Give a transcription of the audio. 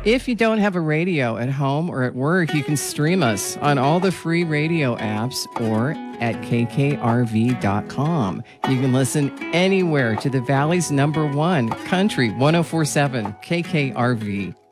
If you don't have a radio at home or at work, you can stream us on all the free radio apps or at kkrv.com. You can listen anywhere to the Valley's #1 Country 104.7 KKRV.